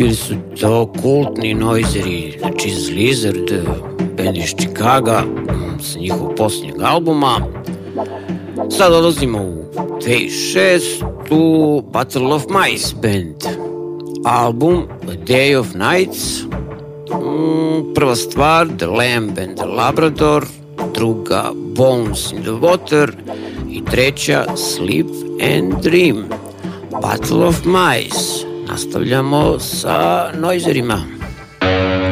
bili su to kultni noizeri, znači Lizard, band iz Chicaga, sa njihovog posljednjeg albuma. Sad odlazimo u 2006. Battle of Mice band, album A Day of Nights. Prva stvar The Lamb and the Labrador, druga Bones in the Water i treća Sleep and Dream. Battle of Mice. Nastavljamo sa noizerima.